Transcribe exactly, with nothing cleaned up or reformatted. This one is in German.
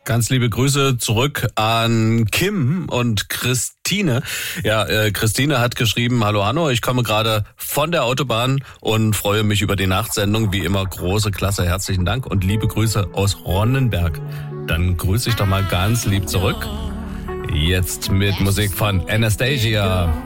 Ganz liebe Grüße zurück an Kim und Christine. Ja, äh, Christine hat geschrieben, hallo Hanno, ich komme gerade von der Autobahn und freue mich über die Nachtsendung. Wie immer große Klasse, herzlichen Dank und liebe Grüße aus Ronnenberg. Dann grüße ich doch mal ganz lieb zurück. Jetzt mit Musik von Anastasia.